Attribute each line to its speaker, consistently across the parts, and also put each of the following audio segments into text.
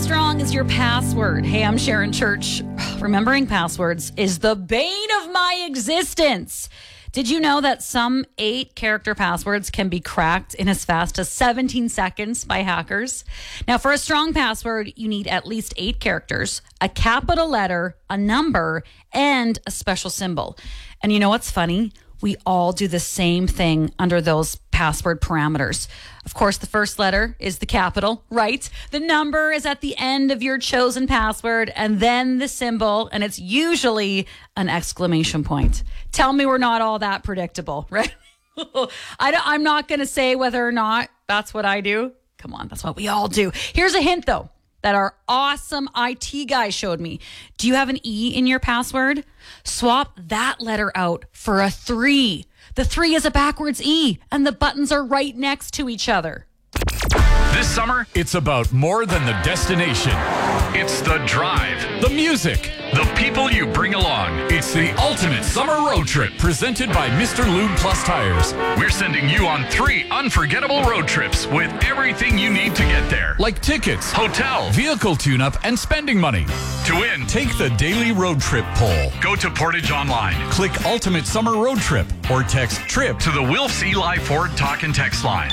Speaker 1: strong is your password? Hey, I'm Sharon Church. Remembering passwords is the bane of my existence. Did you know that some 8-character passwords can be cracked in as fast as 17 seconds by hackers? Now, for a strong password, you need at least 8 characters, a capital letter, a number, and a special symbol. And you know what's funny? We all do the same thing under those password parameters. Of course, the first letter is the capital, right? The number is at the end of your chosen password, and then the symbol, and it's usually an exclamation point. Tell me we're not all that predictable, right? I'm not going to say whether or not that's what I do. Come on, that's what we all do. Here's a hint, though, that our awesome IT guy showed me. Do you have an E in your password? Swap that letter out for a 3. The 3 is a backwards E, and the buttons are right next to each other.
Speaker 2: This summer, it's about more than the destination. It's the drive, the music, the people you bring along. It's the ultimate summer road trip presented by Mr. Lube Plus Tires. We're sending you on 3 unforgettable road trips with everything you need to get there. Like tickets, hotel, vehicle tune-up, and spending money. To win, take the daily road trip poll. Go to Portage Online, click Ultimate Summer Road Trip, or text TRIP to the Wilfs Eli Ford talk and text line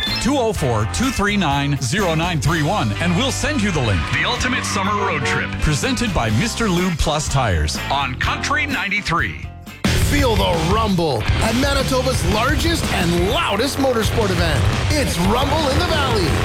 Speaker 2: 204-239-0931, and we'll send you the link. The Ultimate Summer Road Trip, presented by Mr. Lube Plus Tires on Country 93.
Speaker 3: Feel the rumble at Manitoba's largest and loudest motorsport event. It's Rumble in the Valley.